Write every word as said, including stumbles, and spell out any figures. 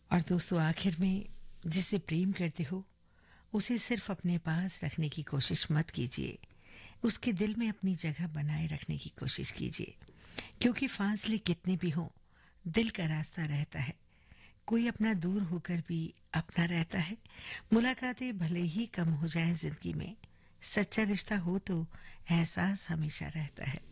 और दोस्तों, आखिर में जिससे प्रेम करते हो उसे सिर्फ अपने पास रखने की कोशिश मत कीजिए, उसके दिल में अपनी जगह बनाए रखने की कोशिश कीजिए, क्योंकि फासले कितने भी हों, दिल का रास्ता रहता है। कोई अपना दूर होकर भी अपना रहता है। मुलाकातें भले ही कम हो जाएं जिंदगी में, सच्चा रिश्ता हो तो एहसास हमेशा रहता है।